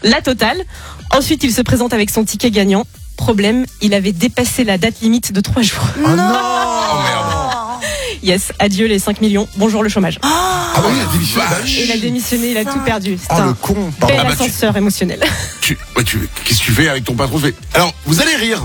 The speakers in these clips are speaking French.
la totale. Ensuite, il se présente avec son ticket gagnant. Problème, il avait dépassé la date limite de 3 jours. Oh non. Oh merde. Yes, adieu les 5 millions, bonjour le chômage. Ah oui, il a démissionné. Il a démissionné, il a tout perdu. C'est Oh le un con. bel Ah bah, ascenseur émotionnel. Qu'est-ce que tu fais avec ton patron? Alors, vous allez rire.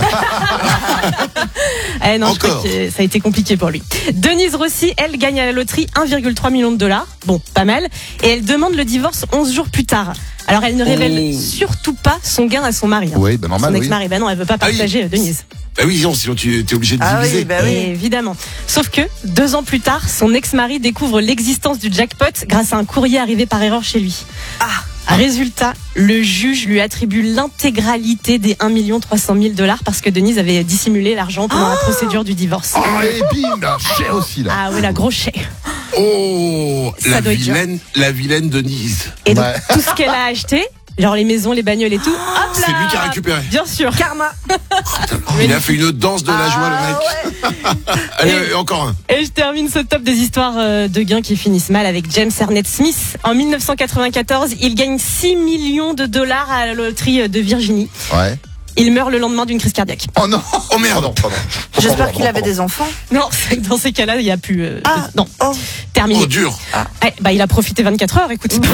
Non, je crois Encore. que ça a été compliqué pour lui. Denise Rossi, elle gagne à la loterie 1,3 million de dollars. Bon, pas mal. Et elle demande le divorce 11 jours plus tard. Alors elle ne révèle surtout pas son gain à son mari. Oui, ben normal, Son oui. ex-mari, non, elle veut pas Ah oui. partager Denise. Bah oui, non, sinon tu es obligé de diviser. Évidemment. Sauf que 2 ans plus tard, son ex-mari découvre l'existence du jackpot grâce à un courrier arrivé par erreur chez lui. Résultat, le juge lui attribue l'intégralité des 1 300 000 dollars parce que Denise avait dissimulé l'argent pendant la procédure du divorce. Oh, et bim, là, cher aussi, là. Ah oui, la grosse chèque. Oh, Ça doit être la vilaine Denise. Et donc, Ouais. tout ce qu'elle a acheté, genre les maisons, les bagnoles et tout, hop là, C'est lui qui a récupéré. Bien sûr. Karma. Il a fait une danse de la joie, le mec. Allez, encore un. Et je termine ce top des histoires de gains qui finissent mal avec James Arnett Smith. En 1994, il gagne 6 millions de dollars à la loterie de Virginie. Ouais. Il meurt le lendemain d'une crise cardiaque. Oh non. Oh merde. Pardon. J'espère qu'il avait des enfants. Non, c'est que dans ces cas-là, il n'y a plus... non, Oh. terminé. Oh, dur. Bah, il a profité 24 heures, écoute. c'est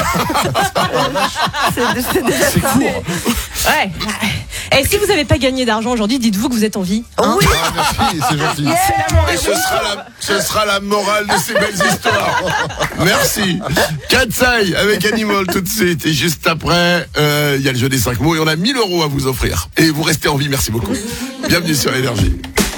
pas- C'est court. Ouais. Et si vous n'avez pas gagné d'argent aujourd'hui, dites-vous que vous êtes en vie. Hein. Oui. Ah, merci, c'est gentil. Et ce sera la morale de ces belles histoires. Merci. Katsai avec Animal tout de suite. Et juste après, il y a le jeu des 5 mots et on a 1 000 € à vous offrir. Et vous restez en vie, merci beaucoup. Bienvenue sur Énergie.